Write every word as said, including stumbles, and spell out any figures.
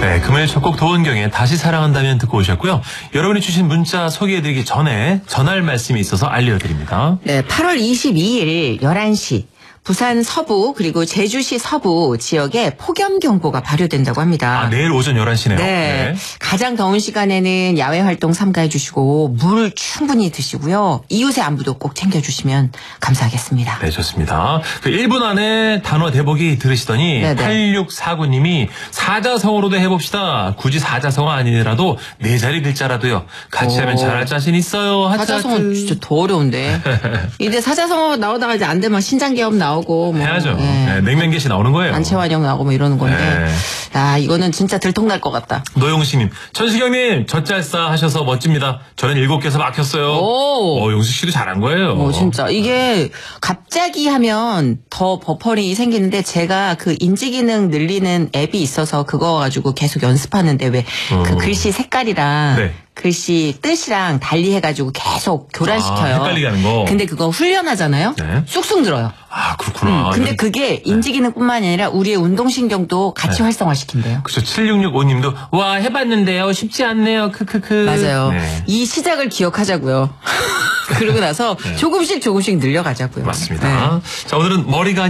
네, 금요일 첫 곡 도원경의 다시 사랑한다면 듣고 오셨고요. 여러분이 주신 문자 소개해드리기 전에 전할 말씀이 있어서 알려드립니다. 네, 팔월 이십이일 열한 시 부산 서부 그리고 제주시 서부 지역에 폭염경보가 발효된다고 합니다. 아, 내일 오전 열한 시네요. 네. 네. 가장 더운 시간에는 야외 활동 삼가해 주시고 물 충분히 드시고요. 이웃의 안부도 꼭 챙겨주시면 감사하겠습니다. 네, 좋습니다. 그 일 분 안에 단어 대보기 들으시더니 네네. 팔육사구 님이 사자성어로도 해봅시다. 굳이 사자성어 아니더라도 네 자리 글자라도요. 같이 하면 오. 잘할 자신 있어요. 하트, 사자성어 하트. 진짜 더 어려운데. 이제 사자성어 나오다가 이제 안 되면 신장계엄 나오고 뭐 해야죠. 예. 네, 냉면계시 나오는 거예요. 안채환영 나오고 뭐 이러는 건데. 네. 야, 이거는 진짜 들통날 것 같다. 노용식님, 천식형님 젖잘싸 하셔서 멋집니다. 저는 일곱 개서 막혔어요. 오. 어, 용식 씨도 잘한 거예요. 어, 진짜. 이게 갑자기 하면 더 버퍼링이 생기는데 제가 그 인지기능 늘리는 앱이 있어서 그거 가지고 계속 연습하는데 왜 그 어. 글씨 색깔이랑 네. 글씨 뜻이랑 달리 해가지고 계속 교란시켜요. 아, 헷갈리게 하는 거. 근데 그거 훈련하잖아요. 네. 쑥쑥 늘어요. 아, 그렇구나. 음, 근데 그게 인지기능뿐만이 아니라 우리의 운동신경도 같이 네. 활성화시킨대요. 그렇죠. 칠육육오 님도 와 해봤는데요. 쉽지 않네요. 크크크. 맞아요. 네. 이 시작을 기억하자고요. 그러고 나서 네. 조금씩 조금씩 늘려가자고요. 맞습니다. 자, 오늘은 머리가